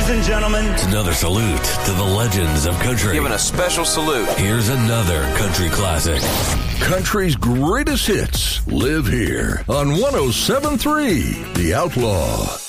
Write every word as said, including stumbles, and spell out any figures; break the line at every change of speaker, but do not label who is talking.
ladies and gentlemen.
It's another salute to the legends of country.
Giving a special salute.
Here's another country classic.
Country's greatest hits live here on one oh seven point three The Outlaw.